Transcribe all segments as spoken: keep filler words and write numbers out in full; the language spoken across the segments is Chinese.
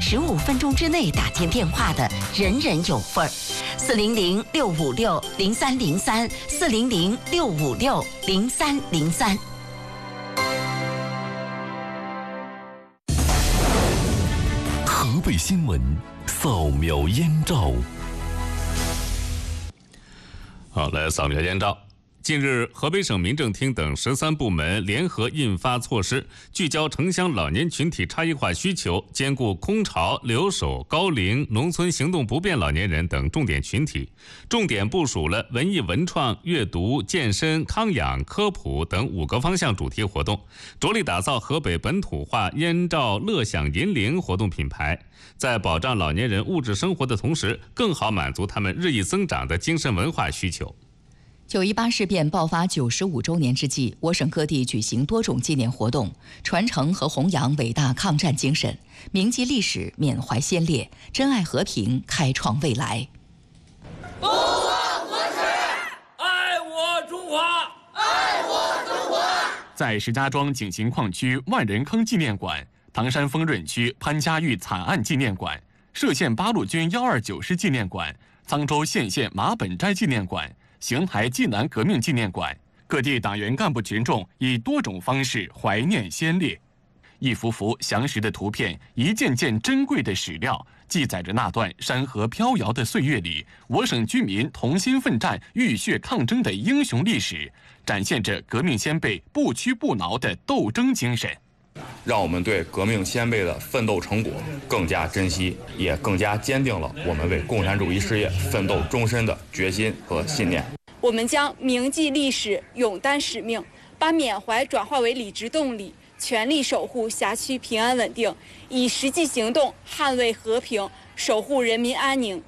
十五分钟之内打进电话的，人人有份儿。四零零六五六零三零三，四零零六五六零三零三。 河北新闻扫描燕赵。好，来扫描燕赵。近日，河北省民政厅等十三部门联合印发措施，聚焦城乡老年群体差异化需求，兼顾空巢、留守、高龄、农村行动不便老年人等重点群体，重点部署了文艺文创、阅读、健身、康养、科普等五个方向主题活动，着力打造河北本土化燕赵乐享银龄活动品牌，在保障老年人物质生活的同时，更好满足他们日益增长的精神文化需求。 九一八事变爆发九十五周年之际，我省各地举行多种纪念活动，传承和弘扬伟大抗战精神，铭记历史，缅怀先烈，珍爱和平，开创未来。 不忘国耻，爱我中华，爱我中华。 在石家庄景行矿区万人坑纪念馆、唐山丰润区潘家峪惨案纪念馆、歙县八路军一二九师纪念馆、沧州县县马本斋纪念馆、邢台济南革命纪念馆，各地党员干部群众以多种方式怀念先烈。一幅幅详实的图片，一件件珍贵的史料，记载着那段山河飘摇的岁月里，我省居民同心奋战、浴血抗争的英雄历史，展现着革命先辈不屈不挠的斗争精神。 让我们对革命先辈的奋斗成果更加珍惜，也更加坚定了我们为共产主义事业奋斗终身的决心和信念。 我们将铭记历史，勇担使命，把缅怀转化为理直动力，全力守护辖区平安稳定，以实际行动捍卫和平，守护人民安宁。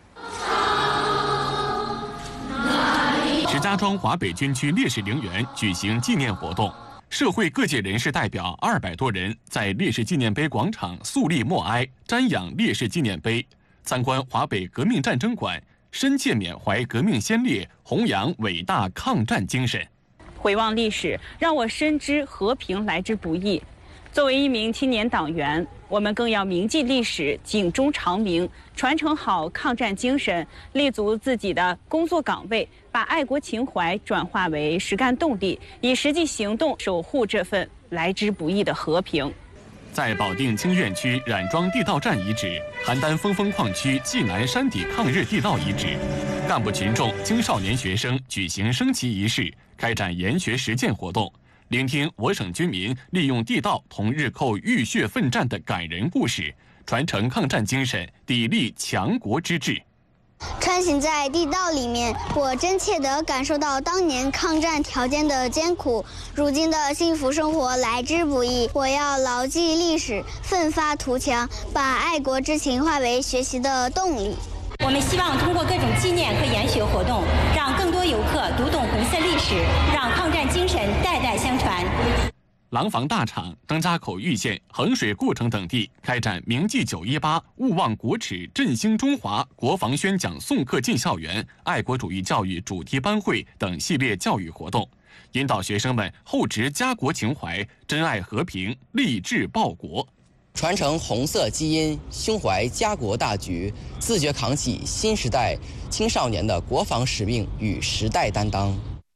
石家庄华北军区烈士陵园举行纪念活动，社会各界人士代表二百多人在烈士纪念碑广场肃立默哀，瞻仰烈士纪念碑，参观华北革命战争馆，深切缅怀革命先烈，弘扬伟大抗战精神。 回望历史，让我深知和平来之不易。作为一名青年党员，我们更要铭记历史，警钟长鸣，传承好抗战精神，立足自己的工作岗位，把爱国情怀转化为实干动力，以实际行动守护这份来之不易的和平。 在保定清苑区冉庄地道站遗址、邯郸峰峰矿区济南山底抗日地道遗址，干部群众、青少年学生举行升旗仪式，开展研学实践活动，聆听我省军民利用地道同日寇浴血奋战的感人故事，传承抗战精神，砥砺强国之志。 穿行在地道里面，我真切地感受到当年抗战条件的艰苦，如今的幸福生活来之不易。我要牢记历史，奋发图强，把爱国之情化为学习的动力。 我们希望通过各种纪念和研学活动，让更多游客读懂红色历史，让抗战精神代代相传。 廊坊大厂、张家口玉县、衡水故城等地开展铭记九一八、勿忘国耻、振兴中华国防宣讲诵课进校园、爱国主义教育主题班会等系列教育活动，引导学生们厚植家国情怀，珍爱和平，立志报国， 传承红色基因，胸怀家国大局，自觉扛起新时代青少年的国防使命与时代担当。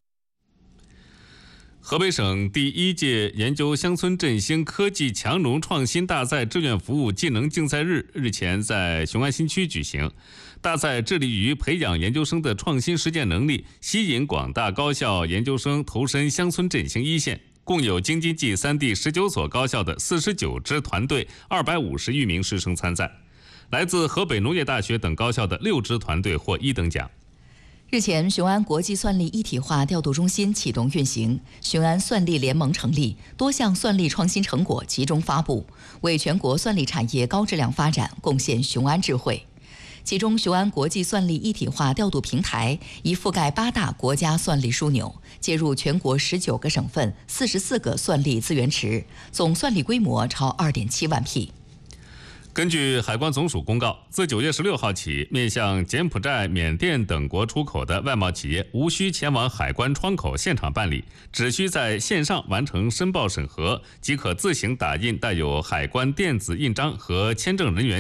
河北省第一届研究乡村振兴科技强农创新大赛志愿服务技能竞赛日日前在雄安新区举行。大赛致力于培养研究生的创新实践能力，吸引广大高校研究生投身乡村振兴一线。共有京津冀三地十九所高校的四十九支团队、二百五十余名师生参赛。来自河北农业大学等高校的六支团队获一等奖。 日前，雄安国际算力一体化调度中心启动运行，雄安算力联盟成立，多项算力创新成果集中发布，为全国算力产业高质量发展贡献雄安智慧。其中，雄安国际算力一体化调度平台已覆盖八大国家算力枢纽，接入全国十九个省份、四十四个算力资源池，总算力规模超二点七万匹。 根据海关总署公告，自九月十六号起，面向柬埔寨、缅甸等国出口的外贸企业无需前往海关窗口现场办理，只需在线上完成申报审核，即可自行打印带有海关电子印章和签证人员